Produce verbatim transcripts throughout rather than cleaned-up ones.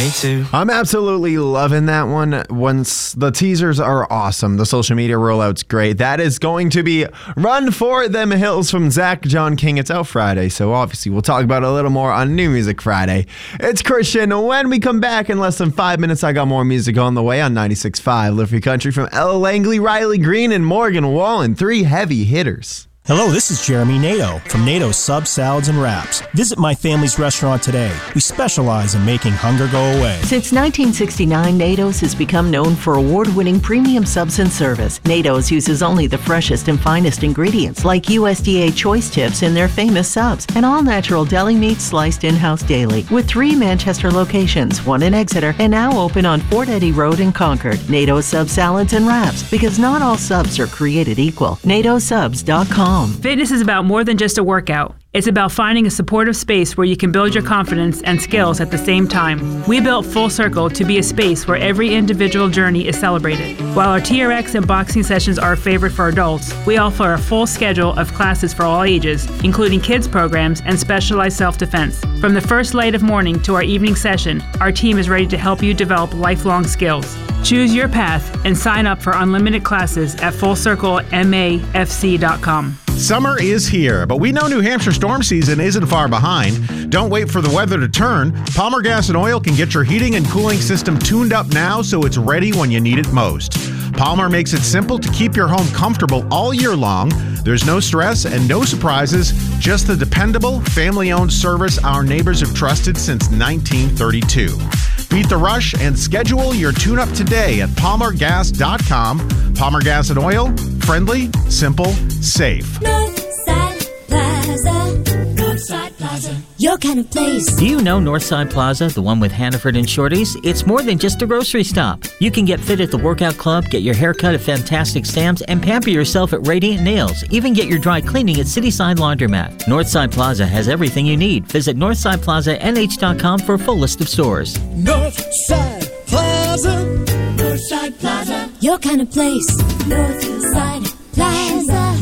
me too. I'm absolutely loving that one. Once the teasers are awesome, the social media rollout's great. That is going to be Run for Them Hills from Zach John King. It's out Friday, so obviously we'll talk about it a little more on New Music Friday. It's Christian. When we come back in less than five minutes, I got more music on the way on ninety-six point five Live Free Country from Ella Langley, Riley Green, and Morgan Wallen. Three heavy hitters. Hello, this is Jeremy Nato from Nato Sub Salads and Wraps. Visit my family's restaurant today. We specialize in making hunger go away. Since nineteen sixty-nine, Nato's has become known for award-winning premium subs and service. Nato's uses only the freshest and finest ingredients like U S D A choice tips in their famous subs and all-natural deli meat sliced in-house daily. With three Manchester locations, one in Exeter, and now open on Fort Eddie Road in Concord. Nato's Sub Salads and Wraps, because not all subs are created equal. nato subs dot com. Fitness is about more than just a workout. It's about finding a supportive space where you can build your confidence and skills at the same time. We built Full Circle to be a space where every individual journey is celebrated. While our T R X and boxing sessions are a favorite for adults, we offer a full schedule of classes for all ages, including kids programs and specialized self-defense. From the first light of morning to our evening session, our team is ready to help you develop lifelong skills. Choose your path and sign up for unlimited classes at full circle m a f c dot com. Summer is here, but we know New Hampshire storm season isn't far behind. Don't wait for the weather to turn. Palmer Gas and Oil can get your heating and cooling system tuned up now so it's ready when you need it most. Palmer makes it simple to keep your home comfortable all year long. There's no stress and no surprises, just the dependable, family-owned service our neighbors have trusted since nineteen thirty-two. Beat the rush and schedule your tune-up today at palmer gas dot com. Palmer Gas and Oil, friendly, simple, safe. Northside Plaza, Northside Plaza, your kind of place. Do you know Northside Plaza, the one with Hannaford and Shorty's? It's more than just a grocery stop. You can get fit at the workout club, get your hair cut at Fantastic Sam's, and pamper yourself at Radiant Nails. Even get your dry cleaning at Cityside Laundromat. Northside Plaza has everything you need. Visit northside plaza n h dot com for a full list of stores. Northside Plaza, Northside Plaza, your kind of place. Northside Plaza.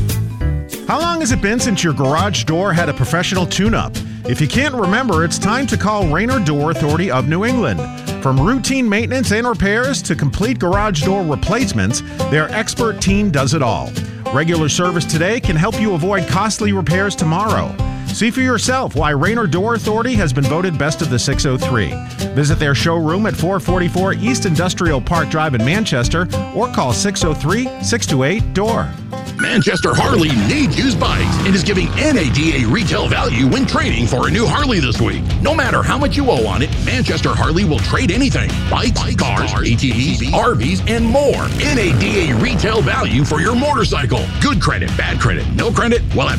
How long has it been since your garage door had a professional tune-up? If you can't remember, it's time to call Raynor Door Authority of New England. From routine maintenance and repairs to complete garage door replacements, their expert team does it all. Regular service today can help you avoid costly repairs tomorrow. See for yourself why Raynor Door Authority has been voted best of the six oh three. Visit their showroom at four forty-four East Industrial Park Drive in Manchester or call six oh three, six two eight, D O O R. Manchester Harley needs used bikes and is giving N A D A retail value when trading for a new Harley this week. No matter how much you owe on it, Manchester Harley will trade anything. Bikes, cars, A T Vs, R Vs, and more. N A D A retail value for your motorcycle. Good credit, bad credit, no credit? Well, at